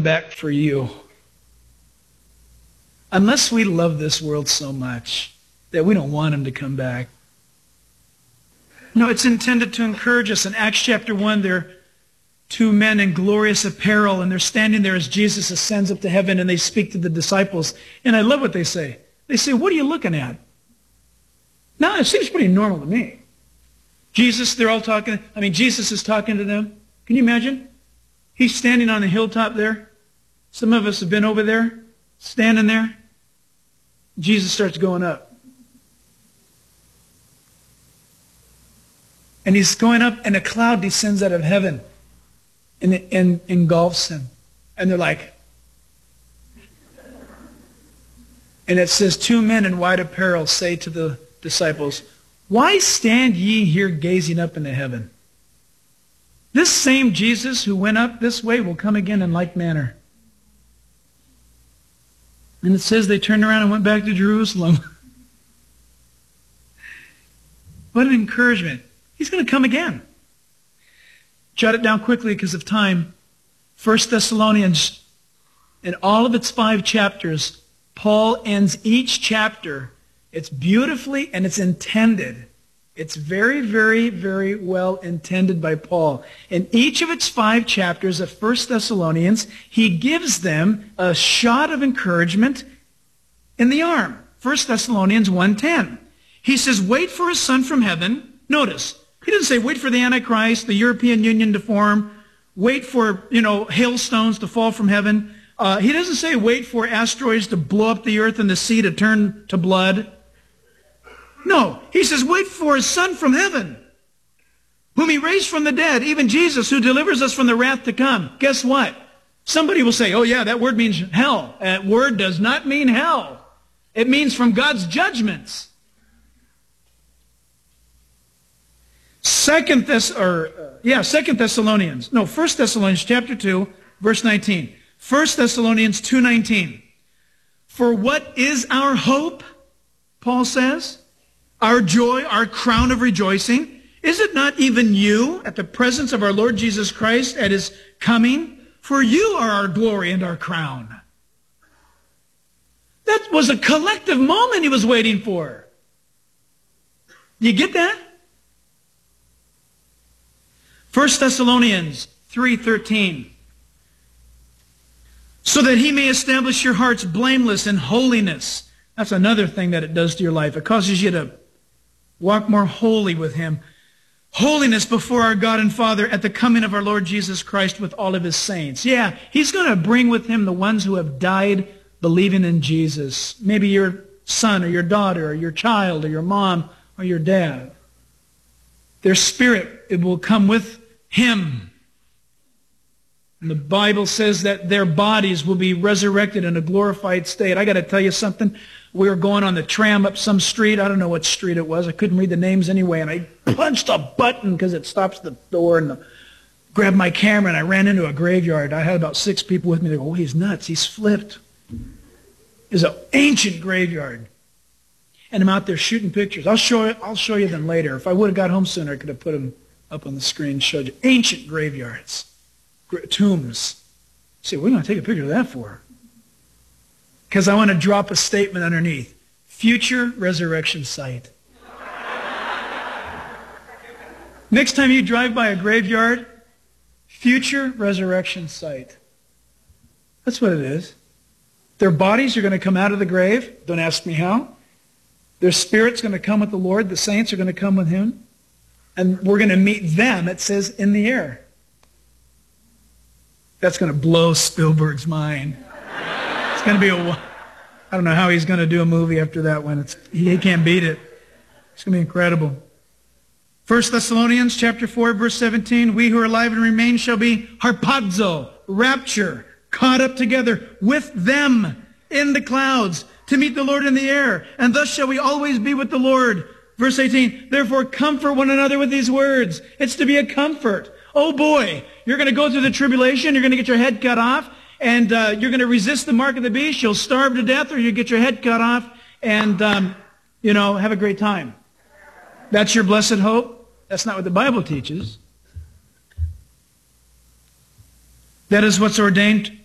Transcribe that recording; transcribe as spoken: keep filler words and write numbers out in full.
back for you. Unless we love this world so much that we don't want him to come back. No, it's intended to encourage us. In Acts chapter one, there are two men in glorious apparel, and they're standing there as Jesus ascends up to heaven, and they speak to the disciples. And I love what they say. They say, what are you looking at? Now, it seems pretty normal to me. Jesus, they're all talking. I mean, Jesus is talking to them. Can you imagine? He's standing on the hilltop there. Some of us have been over there, standing there. Jesus starts going up. And he's going up, and a cloud descends out of heaven and, and engulfs him. And they're like, and it says, two men in white apparel say to the disciples, why stand ye here gazing up into heaven? This same Jesus who went up this way will come again in like manner. And it says they turned around and went back to Jerusalem. What an encouragement. He's going to come again. Jot it down quickly because of time. First Thessalonians, in all of its five chapters, Paul ends each chapter. It's beautifully and it's intended. It's very, very, very well intended by Paul. In each of its five chapters of First Thessalonians, he gives them a shot of encouragement in the arm. First Thessalonians one ten. He says, wait for a son from heaven. Notice, he doesn't say wait for the Antichrist, the European Union to form, wait for, you know, hailstones to fall from heaven. Uh, he doesn't say wait for asteroids to blow up the earth and the sea to turn to blood. No, he says wait for his son from heaven, whom he raised from the dead, even Jesus, who delivers us from the wrath to come. Guess what? Somebody will say, oh yeah, that word means hell. That word does not mean hell. It means from God's judgments. Second Thess or uh, yeah, Second Thessalonians. No, First Thessalonians chapter two, verse nineteen. First Thessalonians two nineteen. For what is our hope? Paul says, our joy, our crown of rejoicing. Is it not even you at the presence of our Lord Jesus Christ at his coming? For you are our glory and our crown. That was a collective moment he was waiting for. Do you get that? First Thessalonians three thirteen. So that he may establish your hearts blameless in holiness. That's another thing that it does to your life. It causes you to walk more holy with him. Holiness before our God and Father at the coming of our Lord Jesus Christ with all of his saints. Yeah, he's going to bring with him the ones who have died believing in Jesus. Maybe your son or your daughter or your child or your mom or your dad. Their spirit, it will come with him. And the Bible says that their bodies will be resurrected in a glorified state. I got to tell you something. We were going on the tram up some street. I don't know what street it was. I couldn't read the names anyway. And I punched a button because it stops the door and the, grabbed my camera and I ran into a graveyard. I had about six people with me. They go, oh, he's nuts. He's flipped. It's an ancient graveyard. And I'm out there shooting pictures. I'll show you, I'll show you them later. If I would have got home sooner, I could have put them up on the screen and showed you. Ancient graveyards. Tombs. See, what are we going to take a picture of that for? Because I want to drop a statement underneath. Future resurrection site. Next time you drive by a graveyard, future resurrection site. That's what it is. Their bodies are going to come out of the grave. Don't ask me how. Their spirit's going to come with the Lord. The saints are going to come with him. And we're going to meet them, it says, in the air. That's going to blow Spielberg's mind. It's going to be a... I don't know how he's going to do a movie after that one. It's, he can't beat it. It's going to be incredible. First Thessalonians chapter four, verse seventeen. We who are alive and remain shall be harpazo, rapture, caught up together with them in the clouds to meet the Lord in the air. And thus shall we always be with the Lord. Verse eighteen. Therefore comfort one another with these words. It's to be a comfort. Oh boy, you're going to go through the tribulation, you're going to get your head cut off, and uh, you're going to resist the mark of the beast, you'll starve to death, or you get your head cut off, and, um, you know, have a great time. That's your blessed hope? That's not what the Bible teaches. That is what's ordained